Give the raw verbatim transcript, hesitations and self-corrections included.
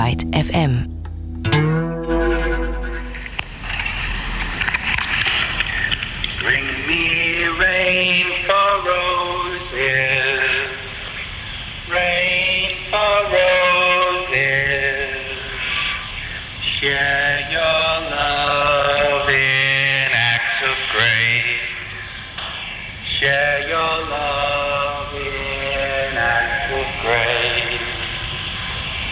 Light F M. Bring me rain for roses, rain for roses, share your love in acts of grace, share your love